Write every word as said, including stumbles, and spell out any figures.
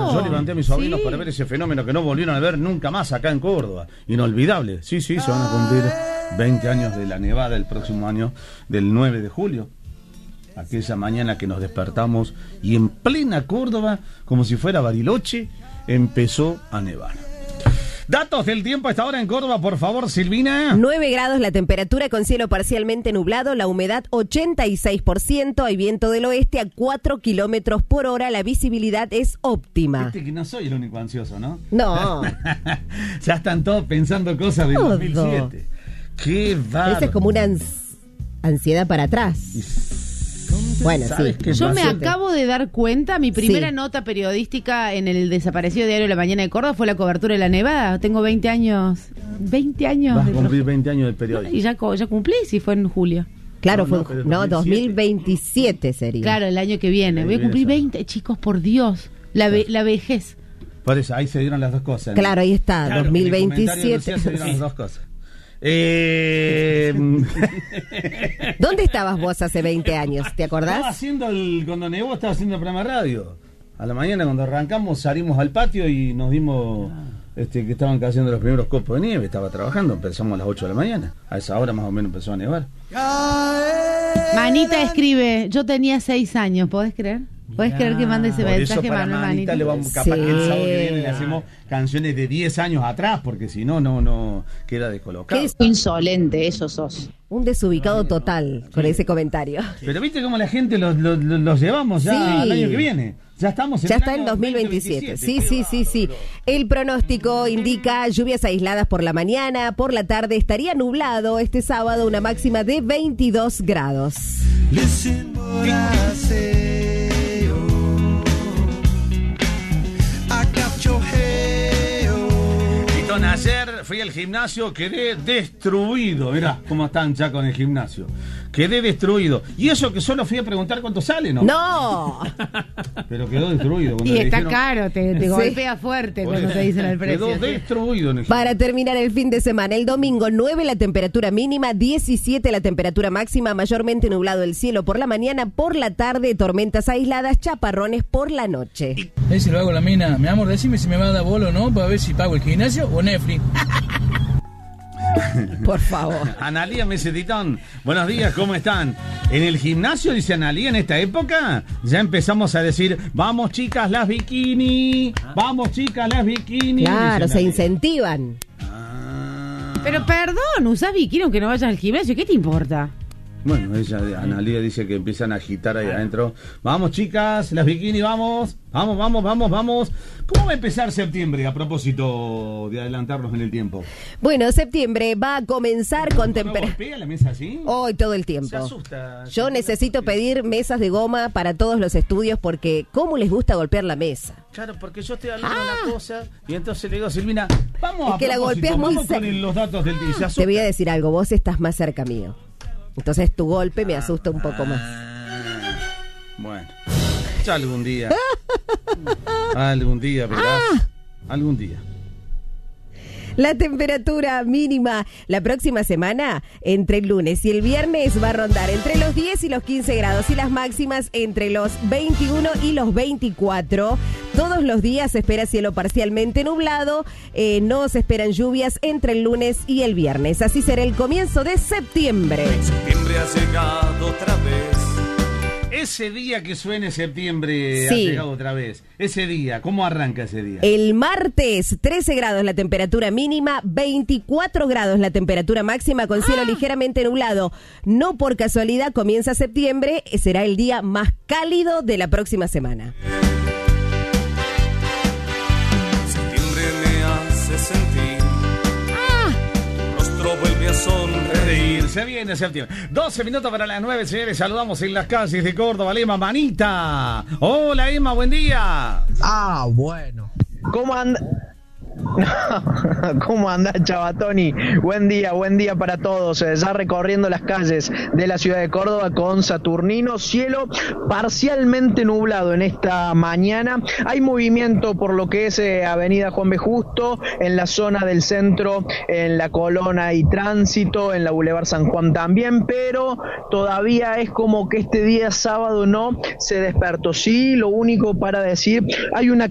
Oh, yo levanté a mis sobrinos ¿sí? para ver ese fenómeno que no volvieron a ver nunca más acá en Córdoba. Inolvidable. Sí, sí, se van a cumplir veinte años de la nevada el próximo año, del nueve de julio. Aquella mañana que nos despertamos y en plena Córdoba, como si fuera Bariloche, empezó a nevar. Datos del tiempo a esta hora en Córdoba, por favor, Silvina. nueve grados la temperatura con cielo parcialmente nublado, la humedad ochenta y seis por ciento, hay viento del oeste a cuatro kilómetros por hora, la visibilidad es óptima. Viste que no soy el único ansioso, ¿no? No. Ya están todos pensando cosas del dos mil siete. Qué bárbaro. Esa es como una ans- ansiedad para atrás. Bueno, sí. Yo me acabo de dar cuenta, mi primera sí. nota periodística en el desaparecido diario La Mañana de Córdoba fue la cobertura de la nevada. Tengo veinte años. veinte años. Vas a cumplir veinte años de periodismo. Y ya, ya cumplí, si fue en julio. Claro, no, fue no, no, dos mil veintisiete sería. Claro, el año que viene. Voy a cumplir veinte, chicos, por Dios. La, ve, la vejez. Por eso, ahí se dieron las dos cosas, ¿no? Claro, ahí está, claro, dos mil veintisiete. Se dieron las dos cosas. Eh... ¿Dónde estabas vos hace veinte años? ¿Te acordás? Estaba haciendo el, cuando nevó estaba haciendo el programa de radio. A la mañana cuando arrancamos salimos al patio y nos dimos este, que estaban cayendo los primeros copos de nieve. Estaba trabajando, empezamos a las ocho de la mañana. A esa hora más o menos empezó a nevar. Manita escribe, yo tenía seis años, ¿podés creer? ¿Puedes creer que mande ese por mensaje, eso para Manuel Manita? Manita? Le vamos, capaz sí. que el sábado que viene le hacemos canciones de diez años atrás, porque si no, no, no queda descolocado. Qué insolente, eso sos. Un desubicado total con sí. ese comentario. Pero viste cómo la gente los, los, los llevamos ya sí. al año que viene. Ya estamos en Ya el está año en dos mil veintisiete. dos mil veintisiete. Sí, sí, sí, sí. El pronóstico indica lluvias aisladas por la mañana, por la tarde estaría nublado este sábado, una máxima de veintidós grados. Ayer fui al gimnasio, quedé destruido. Mirá cómo están ya con el gimnasio. Quedé destruido. Y eso que solo fui a preguntar cuánto sale, ¿no? ¡No! Pero quedó destruido. Y está dijeron... caro, te, te sí. golpea fuerte cuando te dicen el precio. Quedó destruido en el gimnasio. Para terminar el fin de semana, el domingo nueve la temperatura mínima, diecisiete la temperatura máxima, mayormente nublado el cielo por la mañana, por la tarde tormentas aisladas, chaparrones por la noche. Ahí se lo hago a la mina. Mi amor, decime si me va a dar bolo o no, para ver si pago el gimnasio o Netflix. Por favor. Analía Mesetitón, buenos días, ¿cómo están? En el gimnasio, dice Analía, en esta época ya empezamos a decir, vamos chicas las bikini, vamos chicas las bikini. Claro, se incentivan. Ah. Pero perdón, usás bikini aunque no vayas al gimnasio, ¿qué te importa? Bueno, ella, Analía dice que empiezan a agitar ahí adentro. Vamos chicas, las bikini, vamos. Vamos, vamos, vamos, vamos. ¿Cómo va a empezar septiembre a propósito de adelantarnos en el tiempo? Bueno, septiembre va a comenzar con temperatura. ¿No golpea la mesa así? Hoy todo el tiempo. Se asusta. Yo se necesito pedir mesas de goma para todos los estudios porque ¿cómo les gusta golpear la mesa? Claro, porque yo estoy hablando de ah. una cosa y entonces le digo, Silvina, vamos es a que la golpeas muy vamos con los datos del día. Te voy a decir algo, vos estás más cerca mío. Entonces tu golpe me asusta un poco más. Bueno, ya algún día. algún día, ¿verdad? Ah. Algún día. La temperatura mínima la próxima semana entre el lunes y el viernes va a rondar entre los diez y los quince grados y las máximas entre los veintiuno y los veinticuatro. Todos los días se espera cielo parcialmente nublado, eh, no se esperan lluvias entre el lunes y el viernes. Así será el comienzo de septiembre. Septiembre ha llegado otra vez. Ese día que suene septiembre sí. ha llegado otra vez. Ese día, ¿cómo arranca ese día? El martes, trece grados la temperatura mínima, veinticuatro grados la temperatura máxima con cielo ah. ligeramente nublado. No por casualidad comienza septiembre, será el día más cálido de la próxima semana. Septiembre me hace sentir. Ah. Tu rostro vuelve a sonreír. Se viene septiembre. doce minutos para las nueve, señores. Saludamos en las calles de Córdoba, Emma Manita. Hola, Emma, buen día. Ah, bueno. ¿Cómo anda? ¿Cómo anda, Chavatoni? Buen día, buen día para todos. Ya recorriendo las calles de la ciudad de Córdoba con Saturnino, cielo parcialmente nublado en esta mañana. Hay movimiento por lo que es eh, Avenida Juan B. Justo, en la zona del centro, en la Colona hay tránsito, en la Boulevard San Juan también, pero todavía es como que este día sábado no se despertó. Sí, lo único para decir, hay una